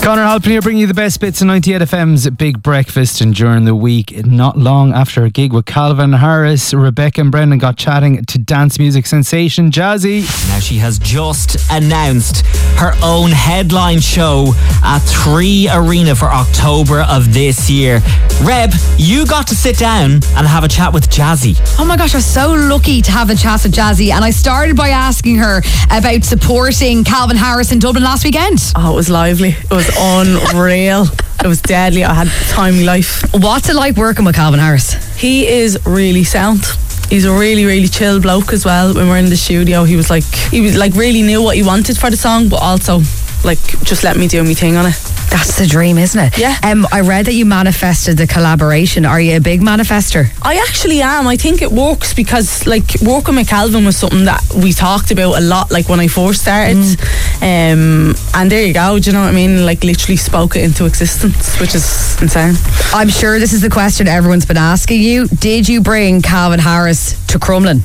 Conor Halpin here, bringing you the best bits of 98 FM's Big Breakfast. And during the week, not long after a gig with Calvin Harris, Rebecca and Brendan got chatting to dance music sensation Jazzy. Now she has just announced her own headline show at 3 Arena for October of this year. Reb, you got to sit down and have a chat with Jazzy. Oh my gosh, I was so lucky to have a chat with Jazzy, and I started by asking her about supporting Calvin Harris in Dublin last weekend. Oh, it was lively. It was unreal. It was deadly. I had the time of my life. What's it like working with Calvin Harris? He is really sound. He's a really, really chill bloke as well. When we're in the studio, he was like really knew what he wanted for the song, but also like just let me do my thing on it. That's the dream, isn't it? Yeah. I read that you manifested the collaboration. Are you a big manifester? I actually am. I think it works because like working with Calvin was something that we talked about a lot, like when I first started. And there you go, do you know what I mean? Like literally spoke it into existence, which is insane. I'm sure this is the question everyone's been asking you. Did you bring Calvin Harris to Crumlin?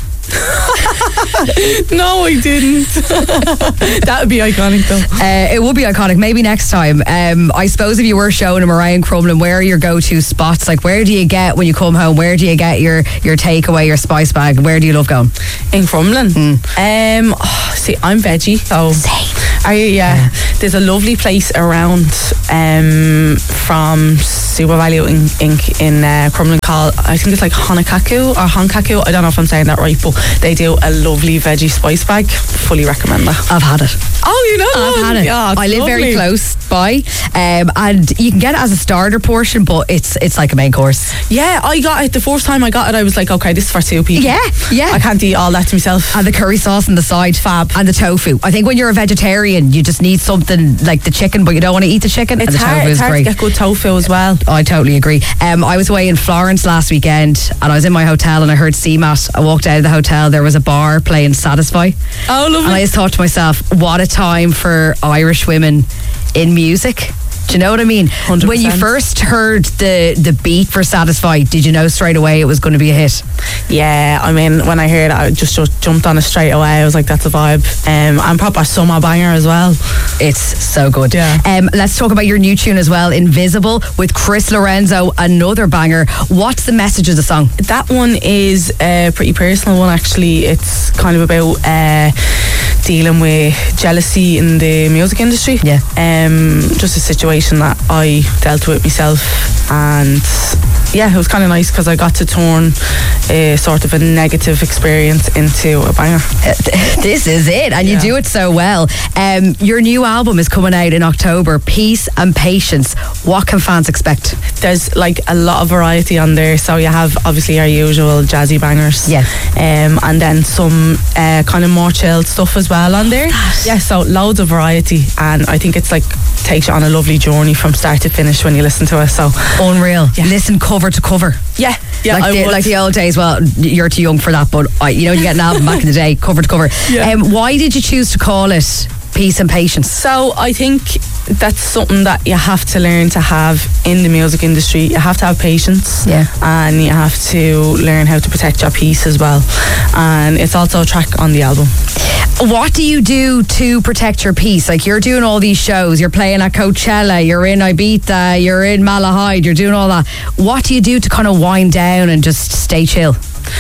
No, I didn't. That would be iconic though. It would be iconic. Maybe next time. I suppose if you were showing him around Crumlin, where are your go-to spots? Like, where do you get when you come home? Where do you get your takeaway, your spice bag? Where do you love going? In Crumlin? See, I'm veggie, so same. Are you? Yeah. There's a lovely place around from Super Value in Crumlin called, I think it's like Honkaku or Honkaku. I don't know if I'm saying that right, but they do a lovely veggie spice bag. Fully recommend that. I've had it. Oh, you know? I've had it. Yeah, I live lovely. very close by, and you can get it as a starter portion, but it's like a main course. Yeah, I got it. The first time I got it, I was like, okay, this is for two people. Yeah. I can't eat all that to myself. And the curry sauce on the side. Fab. And the tofu. I think when you're a vegetarian, you just need something like the chicken, but you don't want to eat the chicken. It's and the hard, tofu is it's hard great. to get good tofu as well. I totally agree. I was away in Florence last weekend, and I was in my hotel and I heard CMAT. I walked out of the hotel, there was a bar playing Satisfy. Oh, lovely. And I just thought to myself, what a time for Irish women in music. Do you know what I mean? 100%. When you first heard the beat for Satisfy, did you know straight away it was going to be a hit? Yeah, I mean, when I heard it, I just jumped on it straight away. I was like, that's a vibe. And proper summer banger as well. It's so good. Yeah. Let's talk about your new tune as well, Invisible, with Chris Lorenzo, another banger. What's the message of the song? That one is a pretty personal one, actually. It's kind of about dealing with jealousy in the music industry. Yeah. Just a situation that I dealt with myself, and yeah, it was kind of nice because I got to turn a sort of a negative experience into a banger. This is it, and you do it so well. Your new album is coming out in October, Peace and Patience. What can fans expect? There's like a lot of variety on there, so you have obviously our usual jazzy bangers, and then some kind of more chilled stuff as well on there. Yeah, so loads of variety, and I think it's like takes you on a lovely journey from start to finish when you listen to it. So unreal. Yeah. Listen cover to cover. Yeah, like the old days. Well, you're too young for that, but you get an album back in the day, cover to cover. Yeah. Why did you choose to call it Peace and Patience? So I think that's something that you have to learn to have in the music industry. You have to have patience, and you have to learn how to protect your peace as well. And it's also a track on the album. What do you do to protect your peace? Like, you're doing all these shows, you're playing at Coachella, you're in Ibiza, you're in Malahide, you're doing all that. What do you do to kind of wind down and just stay chill?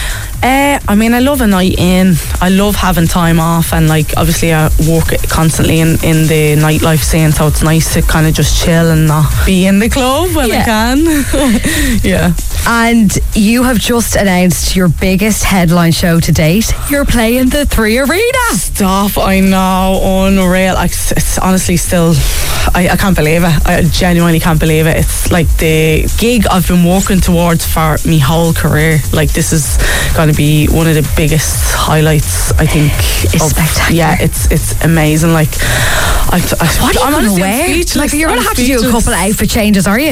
I mean, I love a night in. I love having time off, and like obviously I work constantly in the nightlife scene, so it's nice to kind of just chill and not be in the club when I can. Yeah. And you have just announced your biggest headline show to date. You're playing the 3 Arena. Stop, I know, unreal. It's honestly still, I can't believe it. I genuinely can't believe it. It's like the gig I've been working towards for my whole career. Like, this is going to be one of the biggest highlights, I think. It's spectacular. Yeah, it's amazing. Like, what are you going to wear? Like, you're going to have to do a couple of outfit changes, are you?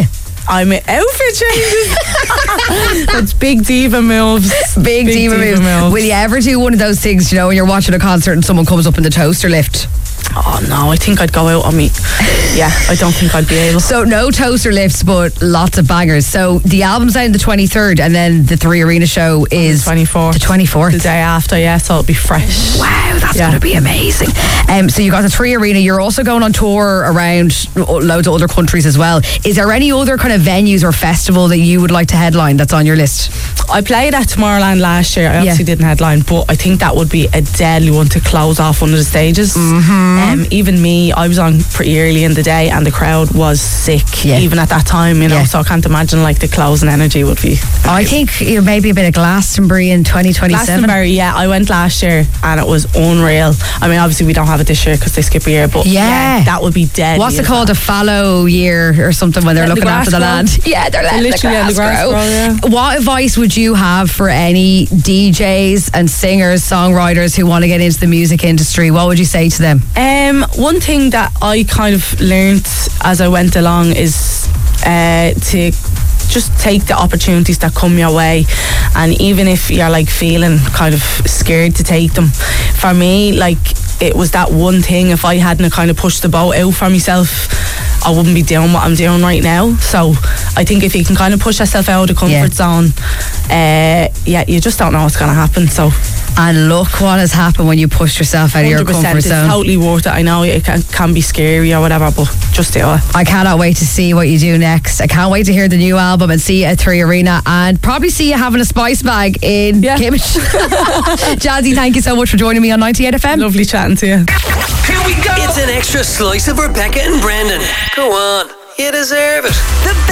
I'm outfit changes. That's big diva moves. Big diva moves. Will you ever do one of those things, you know, when you're watching a concert and someone comes up in the toaster lift? Oh no, I think I'd go out on me. Yeah, I don't think I'd be able. So no toaster lifts, but lots of bangers. So the album's out on the 23rd, and then the 3 Arena show is the 24th. The 24th. The day after, yeah, so it'll be fresh. Wow, that's going to be amazing. So you got the 3 Arena. You're also going on tour around loads of other countries as well. Is there any other kind of venues or festival that you would like to headline that's on your list? I played at Tomorrowland last year. I obviously didn't headline, but I think that would be a deadly one to close off one of the stages. Even me, I was on pretty early in the day and the crowd was sick even at that time, you know, so I can't imagine like the closing energy would be. I think maybe a bit of Glastonbury in 2027. Glastonbury, yeah, I went last year and it was unreal. I mean, obviously we don't have it this year because they skip a year, but that would be deadly. What's it called? A fallow year or something when they're looking after the land? Yeah, they're letting the grass grow. What advice would you have for any DJs and singers, songwriters who want to get into the music industry? What would you say to them? One thing that I kind of learned as I went along is to just take the opportunities that come your way, and even if you're like feeling kind of scared to take them. For me, like, it was that one thing. If I hadn't kind of pushed the boat out for myself, I wouldn't be doing what I'm doing right now. So I think if you can kind of push yourself out of the comfort zone, you just don't know what's going to happen. So, and look what has happened when you push yourself out of your comfort zone. It's totally worth it. I know it can be scary or whatever, but just do it. I cannot wait to see what you do next. I can't wait to hear the new album and see you at 3 Arena, and probably see you having a spice bag in Kimmage. Jazzy, thank you so much for joining me on 98 FM. Lovely chatting to you. Here we go. It's an extra slice of Rebecca and Brendan. Go on. You deserve it. The